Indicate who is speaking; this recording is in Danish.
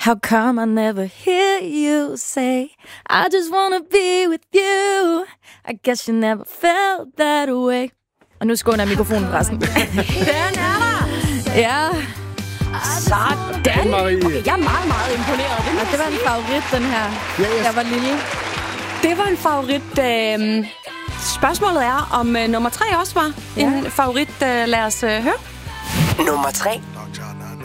Speaker 1: How come I never hear you say, I just wanna be with you. I guess you never felt that way. Og nu skåner jeg mikrofonen forresten.
Speaker 2: Den er der!
Speaker 1: Ja.
Speaker 2: Sådan, Marie. Okay, jeg er meget, meget imponeret.
Speaker 1: Det var en favorit, den her. Jeg var lille.
Speaker 2: Det var en favorit. Spørgsmålet er, om nummer 3 også var en favorit. Lad os høre.
Speaker 3: Nummer 3.